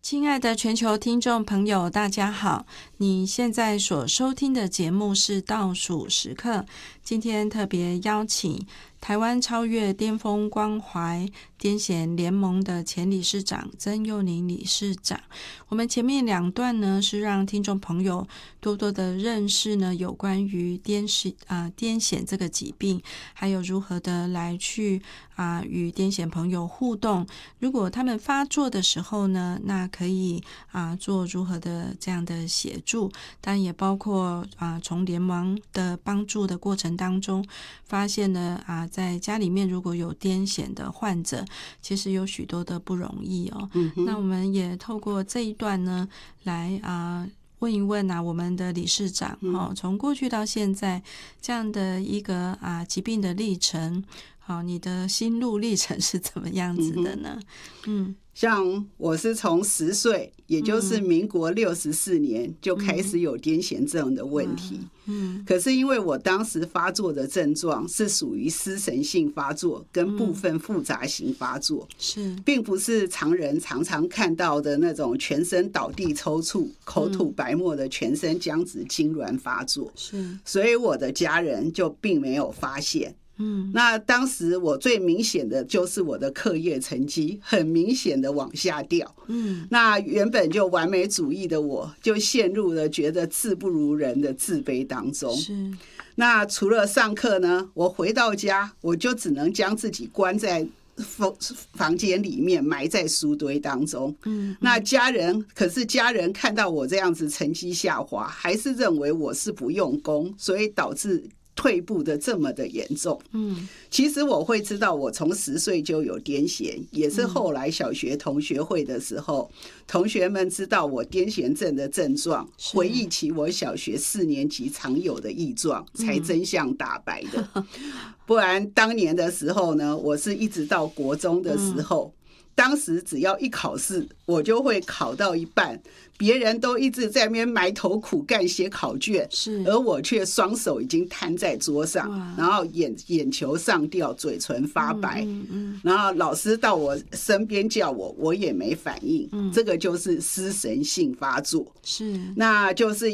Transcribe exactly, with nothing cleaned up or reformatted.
亲爱的全球听众朋友，大家好！你现在所收听的节目是倒数时刻，今天特别邀请台湾超越巅峰关怀癫痫联盟的前理事长曾幼宁理事长。我们前面两段呢，是让听众朋友多多的认识呢有关于癫痫啊癫痫这个疾病，还有如何的来去啊与癫痫朋友互动。如果他们发作的时候呢，那可以啊做如何的这样的协助，但也包括啊从联盟的帮助的过程当中，发现呢啊在家里面如果有癫痫的患者，其实有许多的不容易哦。嗯、那我们也透过这一段呢，来啊问一问啊我们的理事长哦，从过去到现在这样的一个啊疾病的历程，好，你的心路历程是怎么样子的呢？嗯。 像我是从十岁，也就是民国六十四年就开始有癫痫症的问题。嗯，可是因为我当时发作的症状是属于失神性发作跟部分复杂型发作，是，并不是常人常常看到的那种全身倒地抽搐、口吐白沫的全身僵直痉挛发作。是，所以我的家人就并没有发现。嗯，那当时我最明显的就是我的课业成绩很明显的往下掉。嗯，那原本就完美主义的我就陷入了觉得自不如人的自卑当中。是，那除了上课呢，我回到家我就只能将自己关在房间里面，埋在书堆当中。嗯，那家人可是家人看到我这样子成绩下滑，还是认为我是不用功，所以导致退步的这么的严重。嗯，其实我会知道我从十岁就有癫痫，也是后来小学同学会的时候，同学们知道我癫痫症的症状，回忆起我小学四年级常有的异状，才真相大白的。不然当年的时候呢，我是一直到国中的时候，当时只要一考试，我就会考到一半，别人都一直在那边埋头苦干写考卷，是，而我却双手已经摊在桌上，然后眼眼球上吊，嘴唇发白，嗯嗯嗯，然后老师到我身边叫我，我也没反应，嗯，这个就是失神性发作，是，那就是